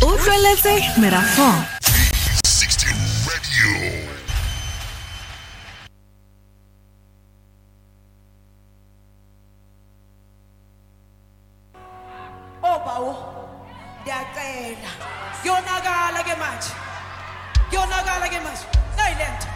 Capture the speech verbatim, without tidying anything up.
Utlweletse Merafong. sixty Radio. Oh bawo, ndiyacela. Yonakala ke manje. Yonakala ke manje. Silent.